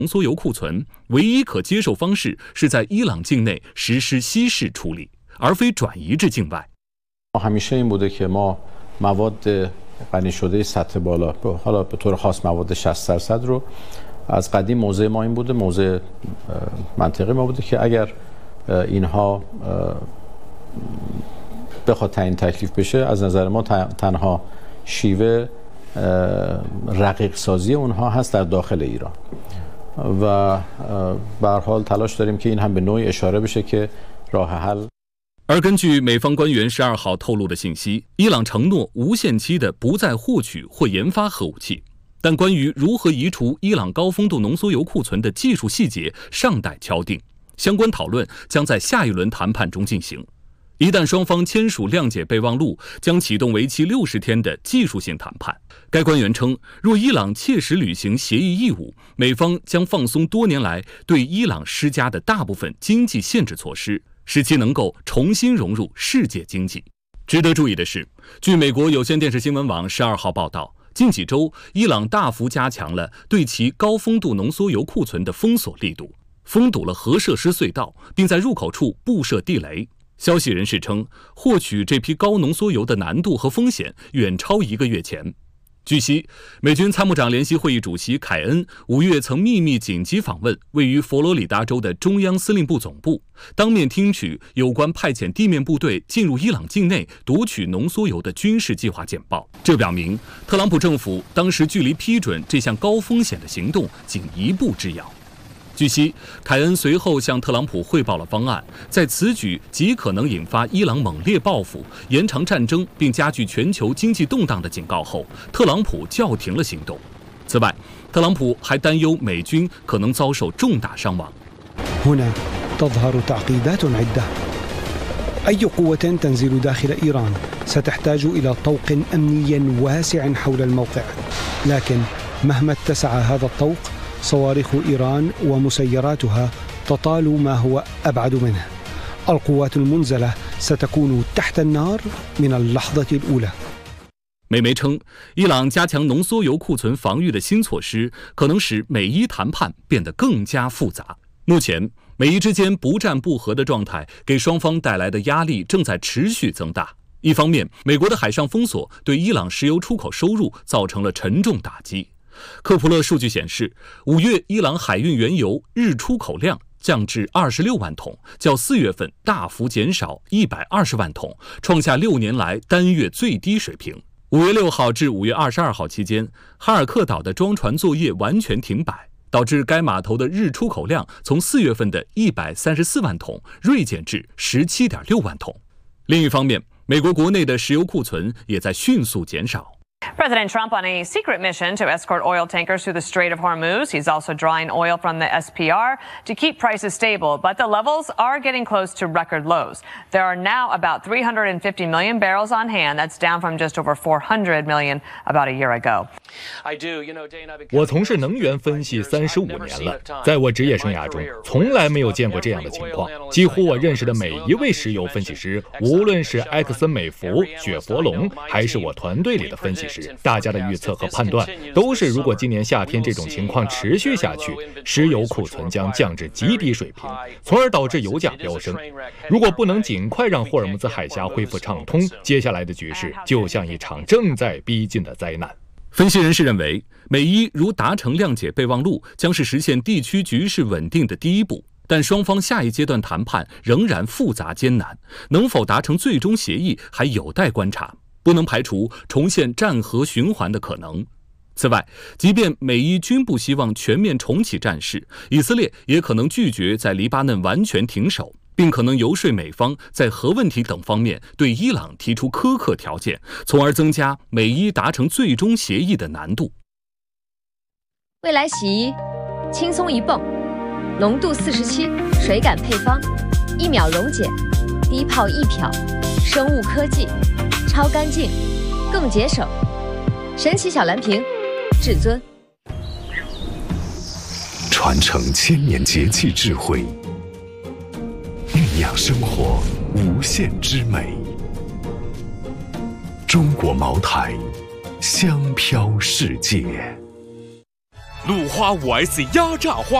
浓缩铀库存，唯一可接受方式是在伊朗境内实施稀释处理，而非转移至境外。 همیشه این بوده که ما مواد غنی شده سطح بالا حالا به طور خاص مواد 60% رو از قدیم موضع ما این بوده، موضع منطقی ما بوده که اگر اینها بخواد تعیین تکلیف بشه از نظر ما تنها شیوه رقیق سازی اونها هست در داخل ایران و به هر حال تلاش داریم که این هم به نوعی اشاره بشه که راه حل。 而根据美方官员12号透露的信息，伊朗承诺无限期的不再获取或研发核武器，但关于如何移除伊朗高丰度浓缩铀库存的技术细节尚待敲定，相关讨论将在下一轮谈判中进行。一旦双方签署谅解备忘录，将启动为期60天的技术性谈判。该官员称，若伊朗切实履行协议义务，美方将放松多年来对伊朗施加的大部分经济限制措施，使其能够重新融入世界经济。值得注意的是，据美国有线电视新闻网12号报道，近几周伊朗大幅加强了对其高丰度浓缩铀库存的封锁力度，封堵了核设施隧道，并在入口处布设地雷。消息人士称，获取这批高浓缩铀的难度和风险远超1个月前。据悉，美军参谋长联席会议主席凯恩5月曾秘密紧急访问位于佛罗里达州的中央司令部总部，当面听取有关派遣地面部队进入伊朗境内夺取浓缩铀的军事计划简报。这表明，特朗普政府当时距离批准这项高风险的行动仅1步之遥。据悉，凯恩随后向特朗普汇报了方案，在此举极可能引发伊朗猛烈报复、延长战争并加剧全球经济动荡的警告后，特朗普叫停了行动。此外，特朗普还担忧美军可能遭受重大伤亡。 هنا تظهر تعقيدات عدة. أي قوة تنزل داخل إيران ستحتاج إلى طوق أمني واسع حول الموقع، لكن مهما اتسع هذا الطوق صواريخ إيران ومسيراتها تطال ما هو أبعد منه. القوات المنزلة ستكون تحت النار من اللحظة الأولى。 美媒称，伊朗加强浓缩铀库存防御的新措施可能使美伊谈判变得更加复杂。目前，美伊之间不战不和的状态给双方带来的压力正在持续增大。一方面，美国的海上封锁对伊朗石油出口收入造成了沉重打击。科普勒数据显示，5月伊朗海运原油日出口量降至26万桶，较4月份大幅减少120万桶，创下6年来单月最低水平。5月6号至5月22号期间，哈尔克岛的装船作业完全停摆，导致该码头的日出口量从4月份的134万桶锐减至17.6万桶。另一方面，美国国内的石油库存也在迅速减少。 President Trump on a secret mission to escort oil tankers through the Strait of Hormuz. He's also drawing oil from the SPR to keep prices stable, but the levels are getting close to record lows. There are now about 350 million barrels on hand. That's down from just over 400 million about a year ago. 我从事能源分析35年了，在我职业生涯中，从来没有见过这样的情况。几乎我认识的每一位石油分析师，无论是埃克森美孚、雪佛龙，还是我团队里的分析师，大家的预测和判断都是，如果今年夏天这种情况持续下去，石油库存将降至极低水平，从而导致油价飙升。如果不能尽快让霍尔木兹海峡恢复畅通，接下来的局势就像一场正在逼近的灾难。 分析人士认为，美伊如达成谅解备忘录，将是实现地区局势稳定的第一步，但双方下一阶段谈判仍然复杂艰难，能否达成最终协议还有待观察，不能排除重现战核循环的可能。此外，即便美伊均不希望全面重启战事，以色列也可能拒绝在黎巴嫩完全停手，并可能游说美方在核问题等方面对伊朗提出苛刻条件，从而增加美伊达成最终协议的难度。 未来洗衣轻松一泵，浓度47，水感配方，1秒溶解，低泡易漂，生物科技，超干净，更节省。神奇小蓝瓶，至尊。 传承千年节气智慧，酝酿生活无限之美。中国茅台，香飘世界。 鲁花5S压榨花。